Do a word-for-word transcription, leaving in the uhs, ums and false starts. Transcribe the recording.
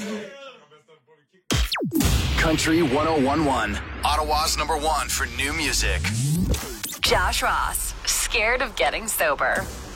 Country one oh one point one, Ottawa's number one for new music. Josh Ross, scared of getting sober.